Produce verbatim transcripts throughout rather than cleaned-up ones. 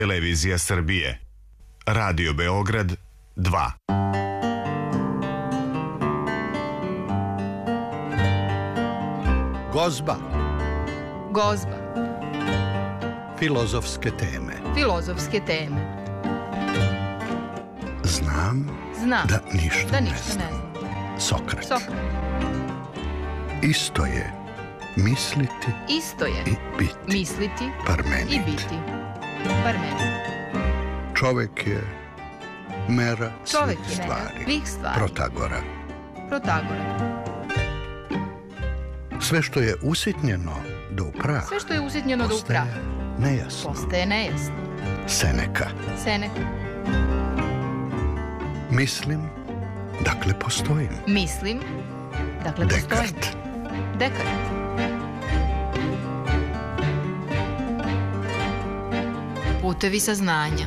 Televizija Srbije. Radio Beograd dva. Gozba. Gozba. Filozofske teme. Filozofske teme. Znam, Znam da ništa, da ne ništa znam. ne znam. Sokrat. Sokrat. Isto je misliti Isto je i biti. misliti Parmenid. i biti. Parmenid. Čovek je mera Čovek svih je mera stvari. svih stvari. Protagora. Protagora. Sve što je usitnjeno do u prah, Sve što je usitnjeno do u prah postaje nejasno. postaje nejasno. Seneka. Seneka. Mislim, dakle postojim. Mislim, dakle postojim. Dekart. Dekart. Putevi saznanja.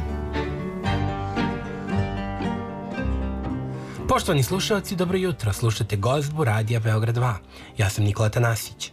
Poštovani slušalci, dobro jutro. Slušate Gozbu Radija Beograd dva. Ja sam Nikola Tanasić.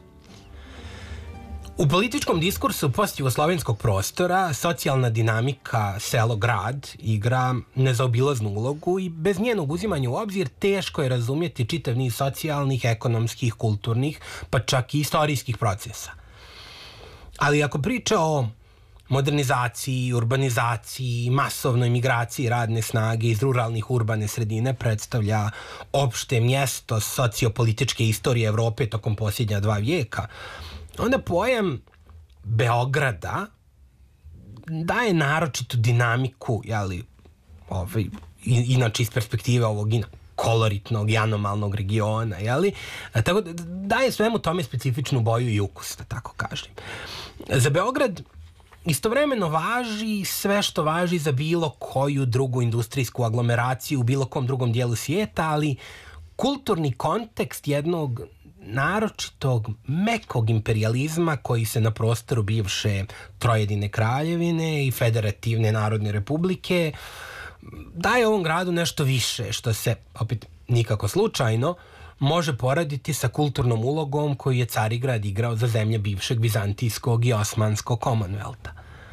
U političkom diskursu postjugoslovenskog prostora socijalna dinamika selo-grad igra nezaobilaznu ulogu i bez njenog uzimanja u obzir teško je razumjeti čitav niz socijalnih, ekonomskih, kulturnih, pa čak i istorijskih procesa. Ali ako priča o modernizaciji, urbanizaciji, masovnoj migraciji radne snage iz ruralnih urbane sredine predstavlja opšte mjesto sociopolitičke istorije Evrope tokom posljednja dva vijeka, onda pojam Beograda daje naročitu dinamiku, jeli, ovaj, inače iz perspektive ovog koloritnog i anomalnog regiona, jeli, tako da daje svemu tome specifičnu boju i ukus, da tako kažem. Za Beograd istovremeno važi sve što važi za bilo koju drugu industrijsku aglomeraciju u bilo kom drugom dijelu svijeta, ali kulturni kontekst jednog naročitog mekog imperijalizma koji se na prostoru bivše Trojedine kraljevine i Federativne narodne republike daje ovom gradu nešto više, što se, opet nikako slučajno, može poraditi sa kulturnom ulogom koju je Carigrad igrao za zemlje bivšeg Bizantijskog i Osmanskog Commonwealtha.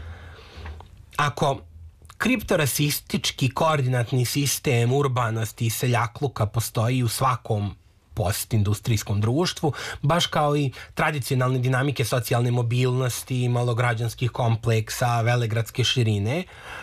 Ako kriptorasistički koordinatni sistem urbanosti i seljakluka postoji u svakom postindustrijskom društvu, baš kao i tradicionalne dinamike socijalne mobilnosti, malograđanskih kompleksa, velegradske širine,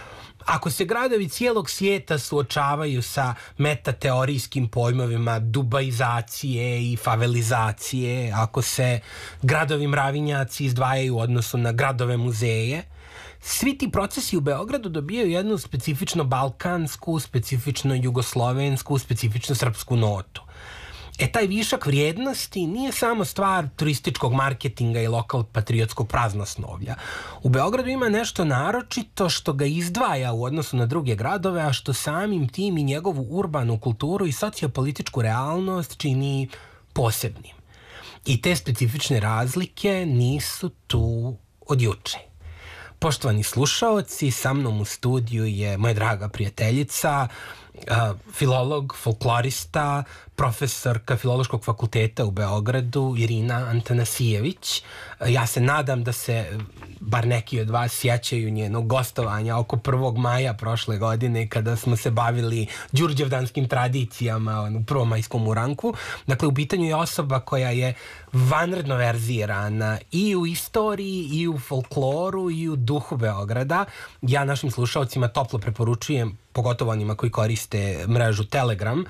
ako se gradovi cijelog svijeta suočavaju sa metateorijskim pojmovima dubaizacije i favelizacije, ako se gradovi mravinjaci izdvajaju u odnosu na gradove muzeje, svi ti procesi u Beogradu dobijaju jednu specifično balkansku, specifično jugoslovensku, specifično srpsku notu. E, taj višak vrijednosti nije samo stvar turističkog marketinga i lokal patriotskog praznosnovlja. U Beogradu ima nešto naročito što ga izdvaja u odnosu na druge gradove, a što samim tim i njegovu urbanu kulturu i sociopolitičku realnost čini posebnim. I te specifične razlike nisu tu od juče. Poštovani slušaoci, sa mnom u studiju je moja draga prijateljica, Uh, filolog, folklorista, profesorka Filološkog fakulteta u Beogradu, Irina Antanasijević. Uh, ja se nadam da se bar neki od vas sjećaju njenog gostovanja oko prvog maja prošle godine kada smo se bavili đurđevdanskim tradicijama u prvomajskom uranku. Dakle, u pitanju je osoba koja je vanredno verzirana i u istoriji, i u folkloru, i u duhu Beograda. Ja našim slušalcima toplo preporučujem, pogotovo onima koji koriste mrežu Telegram,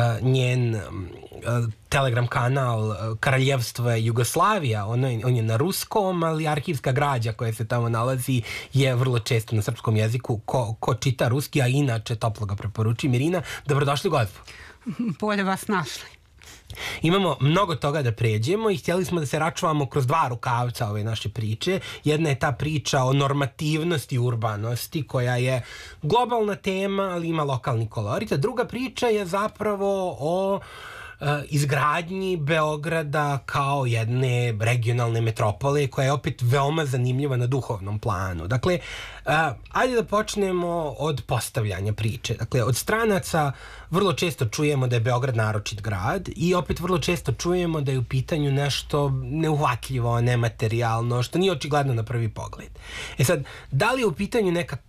njen Telegram kanal Kraljevstvo Jugoslavija, on je, on je na ruskom, ali arhivska građa koja se tamo nalazi je vrlo često na srpskom jeziku. Ko, ko čita ruski, a inače toplo ga preporučujem. Irina, dobrodošli u Gozbu. Bolje vas našli. Imamo mnogo toga da pređemo i htjeli smo da se računamo kroz dva rukavca ove naše priče. Jedna je ta priča o normativnosti urbanosti koja je globalna tema, ali ima lokalni kolorit. A druga priča je zapravo o izgradnji Beograda kao jedne regionalne metropole koja je opet veoma zanimljiva na duhovnom planu. Dakle, uh, ajde da počnemo od postavljanja priče. Dakle, od stranaca vrlo često čujemo da je Beograd naročit grad i opet vrlo često čujemo da je u pitanju nešto neuhvatljivo, nematerijalno, što nije očigledno na prvi pogled. E sad, da li je u pitanju neka